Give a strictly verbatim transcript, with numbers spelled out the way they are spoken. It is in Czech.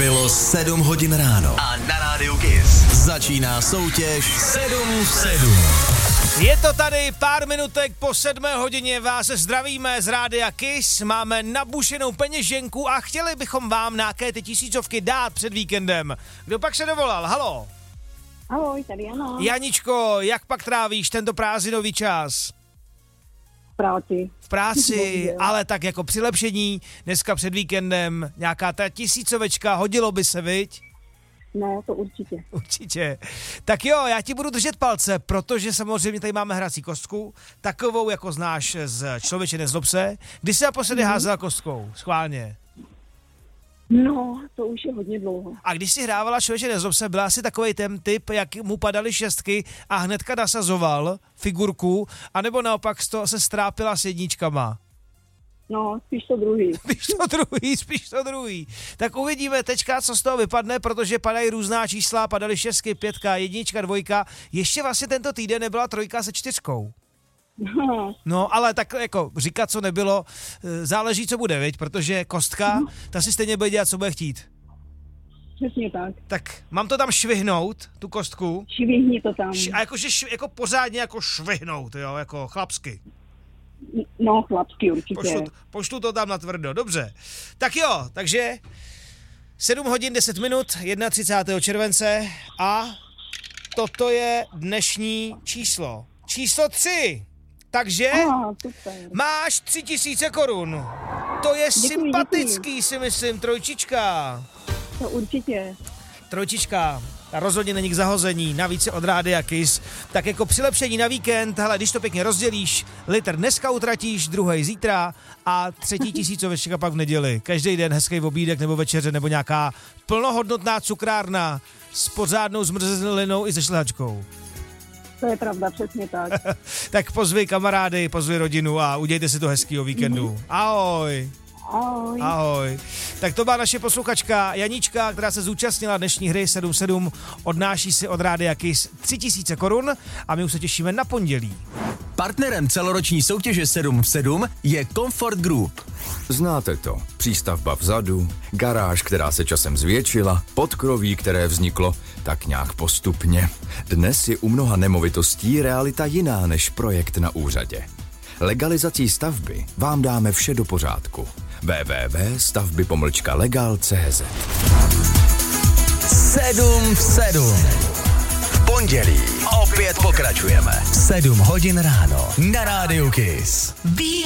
Bylo sedm hodin ráno. A na rádiu Kiss začíná soutěž sedm v sedm. Je to tady, pár minutek po sedmé hodině vás zdravíme z rádia Kiss, máme nabušenou peněženku a chtěli bychom vám nějaké ty tisícovky dát před víkendem. Kdo pak se dovolal? Halo? Ahoj, tady Jana. Janičko, jak pak trávíš tento prázdninový čas? V práci. V práci, ale tak jako přilepšení, dneska před víkendem, nějaká ta tisícovečka, hodilo by se, viď? No, to určitě. Určitě. Tak jo, já ti budu držet palce, protože samozřejmě tady máme hrací kostku, takovou, jako znáš z Člověče nezlob se. Kdy jsi naposledy mm-hmm. házela kostkou? Schválně. No, to už je hodně dlouho. A když jsi hrávala Člověče nezlob se, byla jsi takovej ten typ, jak mu padaly šestky a hnedka nasazoval figurku, anebo naopak se strápila s jedničkama? No, spíš to druhý. Spíš to druhý, spíš to druhý. Tak uvidíme teďka, co z toho vypadne, protože padají různá čísla, padaly šestky, pětka, jednička, dvojka. Ještě vlastně tento týden nebyla trojka se čtyřkou. No. No, ale tak jako říkat, co nebylo, záleží, co bude, viď? Protože kostka, ta si stejně bude dělat, co bude chtít. Přesně tak. Tak mám to tam švihnout, tu kostku. Švihni to tam. Š- a jakože š- jako pořádně jako švihnout, jo, jako chlapsky. No, chlapsky určitě. Pošlu, pošlu to tam na tvrdo, dobře. Tak jo, takže sedm hodin deset minut, třicátého prvního července a toto je dnešní číslo. Číslo tři. Takže Aha, máš tři tisíce korun. To je děkuji, sympatický, děkuji. Si myslím, trojčička. To určitě. Trojčička. A rozhodně není k zahození, navíc je od rádia Kiss. Tak jako přilepšení na víkend, hele, když to pěkně rozdělíš, litr dneska utratíš, druhý zítra a třetí tisícovečka pak v neděli. Každý den hezký obídek nebo večeře nebo nějaká plnohodnotná cukrárna s pořádnou zmrzlinou i se šlehačkou. To je pravda, přesně tak. Tak pozvi kamarády, pozvi rodinu a udějte si to hezkýho víkendu. Mm-hmm. Ahoj. Ahoj. Ahoj. Tak to byla naše posluchačka Janíčka, která se zúčastnila dnešní hry sedm sedm, odnáší si od rádia Kiss tři tisíce korun a my už se těšíme na pondělí. Partnerem celoroční soutěže sedm v sedm je Comfort Group. Znáte to. Přístavba vzadu, garáž, která se časem zvětšila, podkroví, které vzniklo tak nějak postupně. Dnes je u mnoha nemovitostí realita jiná než projekt na úřadě. Legalizací stavby vám dáme vše do pořádku. w w w tečka stavby pomlčka legal tečka c z sedm v sedm. V pondělí opět pokračujeme. sedm hodin ráno na rádiu Kiss.